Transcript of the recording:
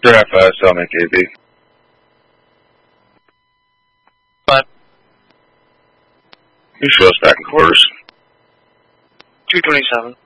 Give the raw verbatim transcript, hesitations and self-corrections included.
Draft five, Selman K B. Five. You show us back in quarters. two twenty-seven.